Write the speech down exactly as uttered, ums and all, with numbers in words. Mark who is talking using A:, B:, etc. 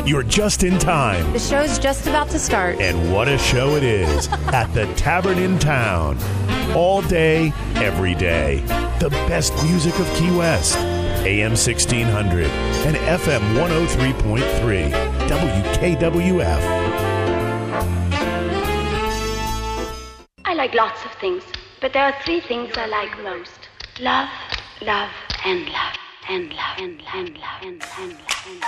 A: You're just in time.
B: The show's just about to start.
A: And what a show it is at the Tavern in Town. All day, every day. The best music of Key West. A M sixteen hundred and F M one oh three point three. W K W F.
C: I like lots of things, but there are three things I like most. Love, love, and love, and love, and love, and love, and love, and love.